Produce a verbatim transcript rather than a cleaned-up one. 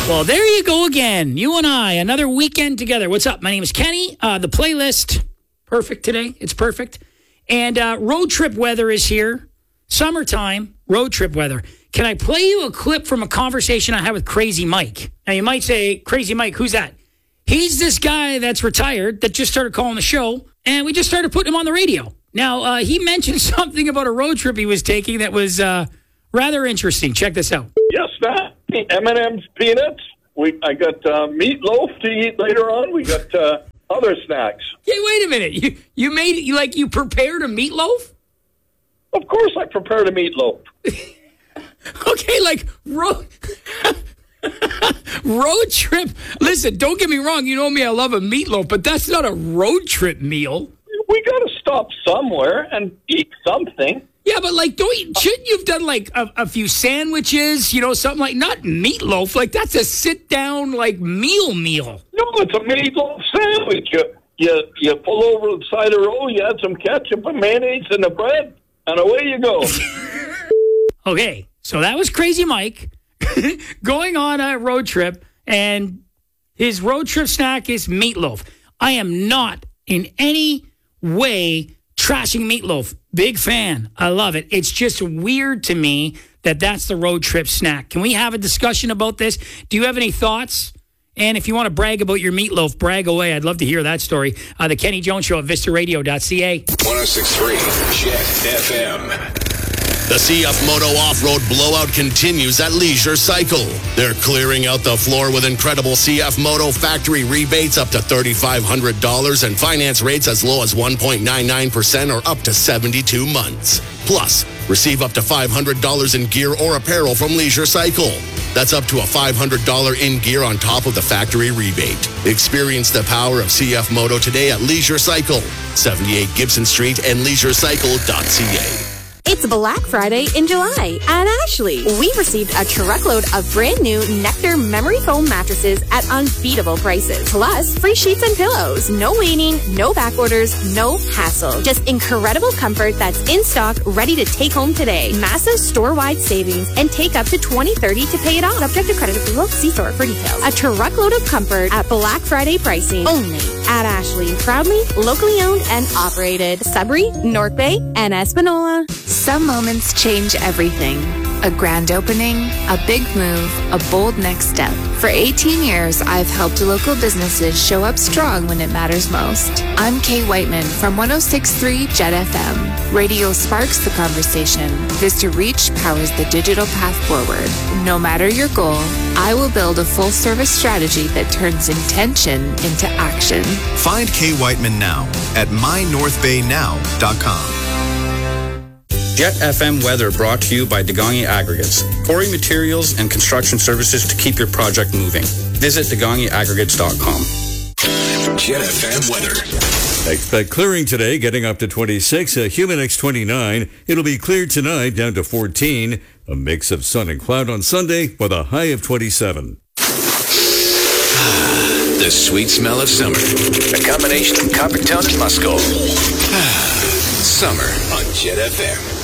Well, there you go again. You and I, another weekend together. What's up? My name is Kenny. Uh, the playlist, perfect today. It's perfect. And uh, road trip weather is here. Summertime, road trip weather. Can I play you a clip from a conversation I had with Crazy Mike? Now, you might say, Crazy Mike, who's that? He's this guy that's retired that just started calling the show, and we just started putting him on the radio. Now, uh, he mentioned something about a road trip he was taking that was uh, rather interesting. Check this out. Yes, that M and M's peanuts. We I got uh, meatloaf to eat later on. We got uh, other snacks. Hey, wait a minute. You you made you like you prepared a meatloaf? Of course, I prepared a meatloaf. Okay, like road road trip. Listen, don't get me wrong. You know me. I love a meatloaf, but that's not a road trip meal. We got to stop somewhere and eat something. Yeah, but like, don't you, shouldn't you have done like a, a few sandwiches? You know, something like not meatloaf. Like that's a sit down like meal meal. No, it's a meatloaf sandwich. You you you pull over the side of the road. You add some ketchup and mayonnaise in the bread, and away you go. Okay, so that was Crazy Mike going on a road trip, and his road trip snack is meatloaf. I am not in any way trashing meatloaf. Big fan. I love it. It's just weird to me that that's the road trip snack. Can we have a discussion about this? Do you have any thoughts? And if you want to brag about your meatloaf, brag away. I'd love to hear that story. Uh, the Kenny Jones Show at vista radio dot c a. one oh six point three Jet F M. The C F Moto Off-Road blowout continues at Leisure Cycle. They're clearing out the floor with incredible C F Moto factory rebates up to three thousand five hundred dollars and finance rates as low as one point nine nine percent or up to seventy-two months. Plus, receive up to five hundred dollars in gear or apparel from Leisure Cycle. That's up to a five hundred dollars in gear on top of the factory rebate. Experience the power of C F Moto today at Leisure Cycle, seventy-eight Gibson Street and leisure cycle dot c a. It's Black Friday in July at Ashley. We received a truckload of brand new Nectar memory foam mattresses at unbeatable prices. Plus, free sheets and pillows. No waiting, no back orders, no hassle. Just incredible comfort that's in stock, ready to take home today. Massive store-wide savings and take up to twenty thirty to pay it off. Subject to credit approval. See store for details. A truckload of comfort at Black Friday pricing only at Ashley. Proudly, locally owned and operated. Sudbury, North Bay, and Espanola. Some moments change everything. A grand opening, a big move, a bold next step. For eighteen years, I've helped local businesses show up strong when it matters most. I'm Kay Whiteman from one oh six point three Jet F M. Radio sparks the conversation. Vista Reach powers the digital path forward. No matter your goal, I will build a full-service strategy that turns intention into action. Find Kay Whiteman now at my north bay now dot com. Jet F M weather brought to you by Degani Aggregates. Quarry materials and construction services to keep your project moving. Visit degani aggregates dot com. Jet F M weather. Expect clearing today, getting up to twenty-six. A humid X twenty-nine. It'll be cleared tonight, down to fourteen. A mix of sun and cloud on Sunday with a high of twenty-seven. The sweet smell of summer. A combination of Coppertown and Musco. Summer on Jet F M.